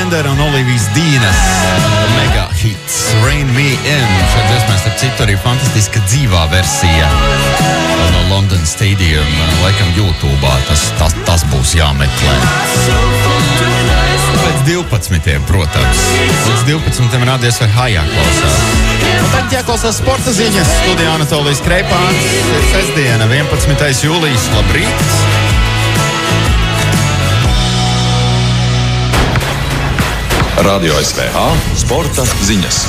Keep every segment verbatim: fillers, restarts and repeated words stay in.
Alexander un Olivijas Dīnas mega hits Rain Me In. Šeit dziesmēs ar citu arī fantastiska dzīvā versija no London Stadium. Laikam YouTube'ā tas, tas, tas būs jāmeklē. Pēc divpadsmitiem, protams. Pēc divpadsmitiem rādies vai hājā klausās. Un tagad jāklausās sporta ziņas. Studijā Anatolijas Kreipāns. Ir sestdiena, vienpadsmitais jūlijas. Labrīt! Radio S V H sporta ziņas.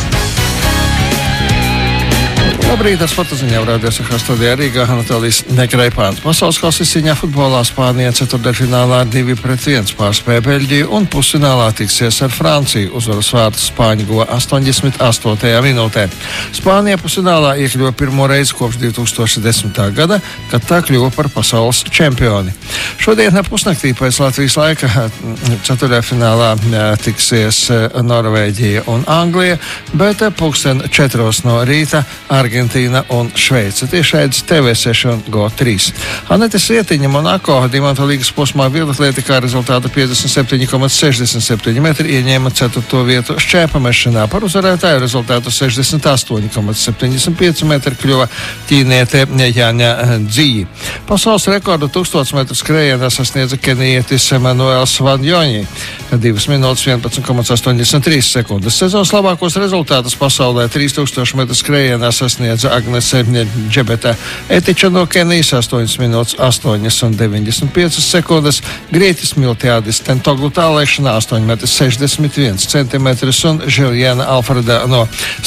Labrīt, ar sporta ziņām rādījās ar studijā Rīgā Anatolijas Kreipāns. Pasaules kausa cīņā futbolā Spānija ceturtdaļfinālā ar divi pret viens pārspēja Beļģiju un pusfinālā tiksies ar Franciju. Uzvaras vārdus Spāņi guva astoņdesmit astotajā minūtē. Spānija pusfinālā iekļuva pirmo reizi kopš divi tūkstoši desmitā gada, kad tā kļuva par pasaules čempioni. Šodien pusnaktī pēc Latvijas laika ceturtdaļfinālā tiksies Norvēģija un Anglija, bet pulksten četros no rīta Argentīna un Šveice. Tiešraidis T V seši un G O trīs. Anete Svietiņa Monako Dimanta līgas posmā vieglatlētikā rezultātu piecdesmit septiņi komats sešdesmit septiņi metri ieņēma ceturto vietu šķēpamešanā. Par uzvarētāju rezultātu sešdesmit astoņi komats septiņdesmit pieci metri kļuva ķīniete Jāņa Dzija. Pasaules rekordu tūkstoš metru skrējienā sasniedza kenijietis Emanuels Vanjoņi. divas minūtes vienpadsmit komats astoņdesmit trīs sekundes. Sezonas labākos rezultātus pasaulē trīs tūkstoši metru skrējienā sasniedza Agnese Džebeta Etiča no Kenijas astoņas minūtes astoņas un deviņdesmit piecas sekundes. Grieķis Miltiādis Tentoglu tālēšanā astoņi metri sešdesmit viens centimetrs un Žiljana Alfreda no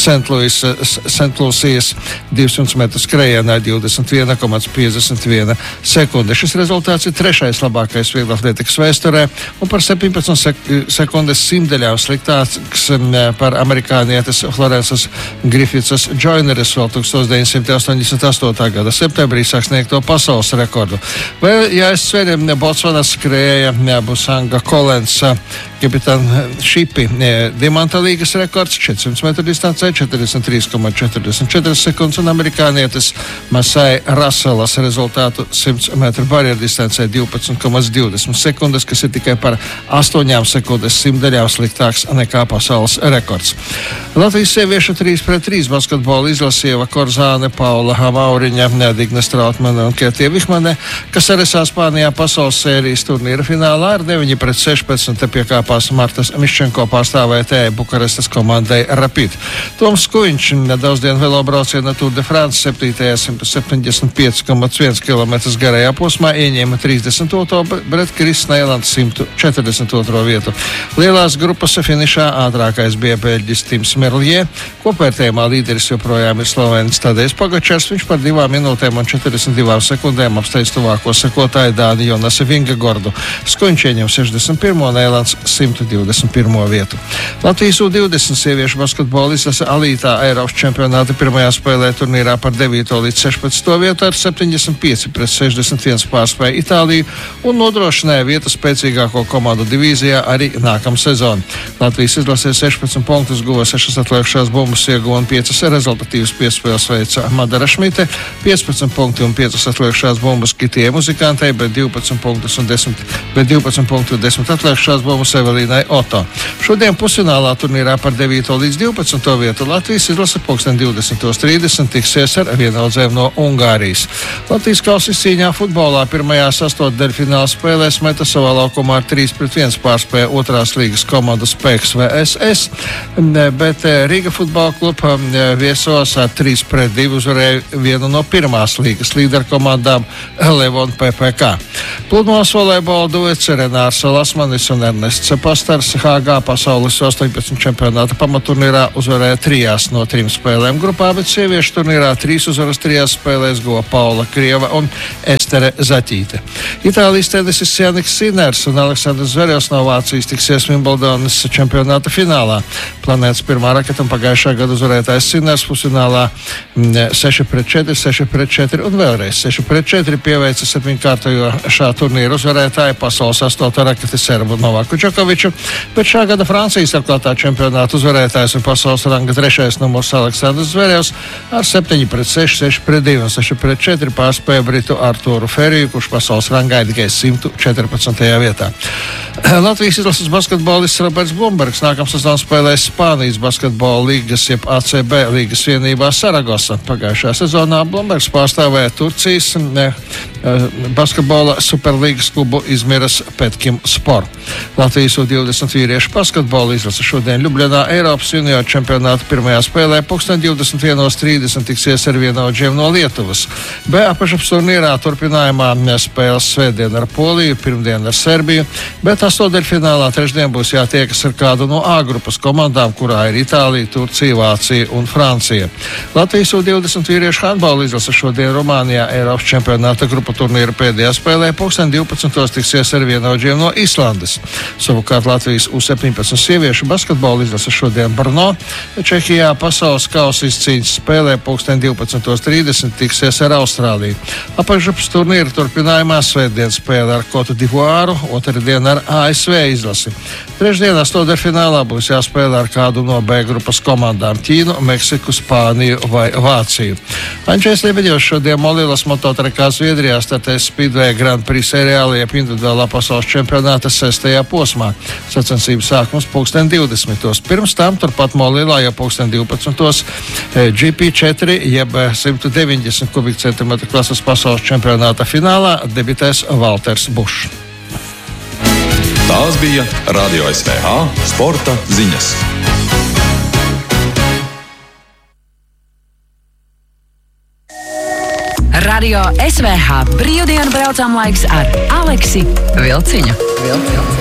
Sentlūsijas divsimt metru skrējienā divdesmit viena komats piecdesmit viena sekunde. Šis rezultāts ir trešais labākais vieglatlētikas vēsturē un par septiņpadsmit sek- sekundes simtdaļām sliktāks par amerikānietes Florences Griffithas Joineres vēl deviņdesmit astoņdesmit astotā gada septembrī sāk sniegt to pasaules rekordu. Vēl jāizsver Botsvanas skrēja Busanga Kolens Kapitāna Šipi Dimanta līgas rekords četrsimt metru distancē četrdesmit trīs komats četrdesmit četras sekundes un amerikānietis Masai Raselas rezultātu simt metru barjeru distancē divpadsmit komats divdesmit sekundes, kas ir tikai par astoņām sekundes simtdaļām sliktāks nekā pasaules rekords. Latvijas sieviešu trīs pret trīs basketbola izlasieva Korzāne, Paula Mauriņa, Digna Strautmane un Ketie Vihmane, kas arī Spānijā pasaules sērijas turnīra finālā ar deviņi pret sešpadsmit piekāpās Martas Miščenko pārstāvētajai Bukarestas komandai Rapid. Toms Skuiņš nedaudzdienu velobrauciena Tour de France septītajā simt septiņdesmit pieci komats viens kilometrs garajā posmā ieņēma trīsdesmit otro, bet Kris Neilands simt četrdesmit otro vietu. Lielās grupas finišā ātrākais bija Beļģis Tims Merlie. Kopvērtējumā līderis joprojām ir Slovēnis Tadejs Pogačars. Viņš par divām minūtēm un četrdesmit divām sekundēm apsteidz tuvāko sekotāju Dāni Jonasi Vingegordu. Skuiņš ieņem sešdesmit pirmo, Neilands simt divdesmit pirmo vietu. Latvijas U divdesmit sieviešu basketbola izlase Alītā Eiropas čempionāta pirmajā spēlē turnīrā par devīto līdz sešpadsmito vietu ar septiņdesmit pieci pret sešdesmit viens pārspēja Itāliju un nodrošināja vietu spēcīgāko komandu divīzijā arī nākamā sezona. Latvijas izlasē sešpadsmit punktus guva sešas atlikušās bumbas ieguva un piecas rezultatīvas piespēles veica Madara Šmite, piecpadsmit punkti un piecas atlikušās bumbas Kitijai Muzikantei, bet divpadsmit punktus un desmit, bet divpadsmit punktu un desmit atlikušās bumbas Evelīnai Oto. Šodien pusfinālā turnīrā par devīto līdz divpadsmito vietu Latvijas izlase pulksten divdesmit trīsdesmit tiksies ar vienaudzēm no Ungārijas. Latvijas kausa cīņā futbolā pirmajās astotdaļfināla spēlēs meta savā laukumā ar trīs pret viens pārspēja otrās līgas komandas Spēks V S S, bet Rīga futbola kluba viesos ar trīs pret divi uzvarēja vienu no pirmās līgas līderkomandām Levon P P K. Pludmales volejbola duets Renārs Lasmanis un Ernests Pastars H G pasaules astoņpadsmit čempionāta pamaturnīrā uzvarēja trijās no trim spēlēm grupā, bet sieviešu turnīrā trīs uzvaras trijās spēlēs guva Paula Krieva un Estere Zaķīte. Itālijas tenisis Jānis Siners un Aleksandrs Zverevs no Vācijas tiksies Wimbledonas čempionāta finālā. Planētas pirmā raketa un pagājušā gada uzvarētājs Siners pusfinālā seši pret četri, seši pret četri un vēlreiz seši pret četri pieveica septiņkārtojo šā turnīra uzvarētāju pasaules astoto raketi serbu Novaku Džokoviču, bet šā gada Francijas atklātā čempionāta uzvarētājs un pasaules ranga trešais numurs Aleksandrs Zverevs ar septiņi pret seši, seši pret divi un seši pret četri pārspēja Britu Arturu Feriju, kurš pasaules rangā ir tikai simt četrpadsmitajā vietā. Latvijas izlases basketbolists Roberts Blumbergs nākamsezon spēlēs Spānijas basketbola līgas jeb A C B līgas vienībā Saragosa. Pagājušajā sezonā Blumbergs pārstāvēja Turcijas ne, basketbola superlīgas klubu Izmiras Petkim Sport. Latvijas U divdesmit vīriešu basketbola izlase šodien Ljubļanā Eiropas junioru čempionāta pirmajā spēlē pulksten divdesmit viens trīsdesmit tiksies ar vienaudžiem no Lietuvas. B apakšups turnīrā turpinājumā spēles svētdien ar Poliju, pirmdien ar Serbiju, bet astoņdaļfinālā trešdien būs jātiekas ar kādu no A grupas komandām, kurā ir Itālija, Turcija, Vācija un Francija. Latvijas U divdesmit vīriešu handbola izlase šodien Rumānijā Eiropas čempionāta grupu turnīra pēdējā spēlē pulksten divpadsmitos tiksies ar vienaudžiem no Islandes. Savukārt Latvijas U septiņpadsmit sieviešu basketbola izlase šodien Brno, Čehijā pasaules kausa izcīņas spēlē pulksten divpadsmitos trīsdesmit tiksies ar Austrāliju. Apakšups turnīra turpinājumā svētdien spēle ar Kotu Divuāru, otrdien ar A S V izlasi. Trešdien astoņdaļfinālā būs jāspēlē ar kādu no B grupas komandām Ķīnu, Meksiku, Spāniju vai Vāciju. Andžejs Lebeģevs šodien Molilas mototrekā Zviedrijā startēs Speedway Grand Prix seriāla jeb individuālā pasaules čempionāta sestajā posmā. Sacensību sākums pulksten divdesmitos. Pirms tam turpat Molilā jau pulksten divpadsmitos G P četri jeb simt deviņdesmit kubikcentimetru klases pasaules čempionāta finālā debitēs Valters Bušs. Tās bija Radio S V H sporta ziņas. Radio S V H brīvdienu braucām laiks ar Aleksi Vilciņu. Vilciņu.